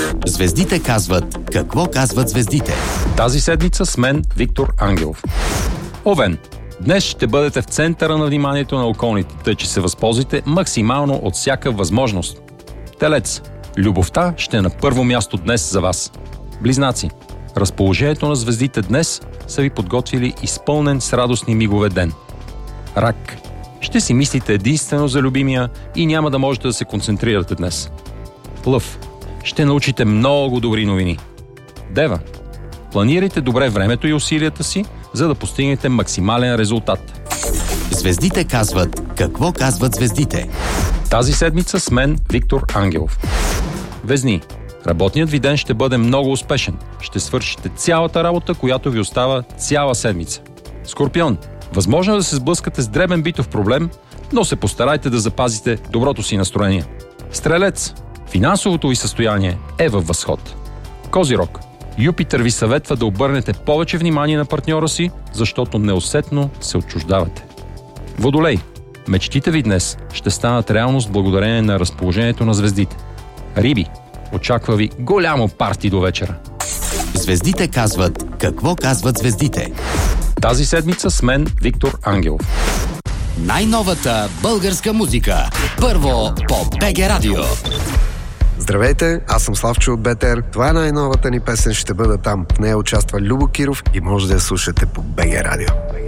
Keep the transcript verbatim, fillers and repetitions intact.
Звездите казват какво казват звездите. Тази седмица с мен Виктор Ангелов. Овен. Днес ще бъдете в центъра на вниманието на околните, тъй че се възползвайте максимално от всяка възможност. Телец. Любовта ще е на първо място днес за вас. Близнаци. Разположението на звездите днес са ви подготвили изпълнен с радостни мигове ден. Рак. Ще си мислите единствено за любимия и няма да можете да се концентрирате днес. Лъв. Ще научите много добри новини. Дева. Планирайте добре времето и усилията си, за да постигнете максимален резултат. Звездите казват какво казват звездите. Тази седмица с мен Виктор Ангелов. Везни. Работният ви ден ще бъде много успешен. Ще свършите цялата работа, която ви остава цяла седмица. Скорпион. Възможно е да се сблъскате с дребен битов проблем, но се постарайте да запазите доброто си настроение. Стрелец. Финансовото ви състояние е във възход. Козирог. Юпитер ви съветва да обърнете повече внимание на партньора си, защото неусетно се отчуждавате. Водолей. Мечтите ви днес ще станат реалност благодарение на разположението на звездите. Риби. Очаква ви голямо парти до вечера. Звездите казват какво казват звездите. Тази седмица с мен Виктор Ангелов. Най-новата българска музика. Първо по БГ Радио. Здравейте, аз съм Славчо от БТР. Това е най-новата ни песен, ще бъда там. В нея участва Любо Киров и може да я слушате по БГ Радио.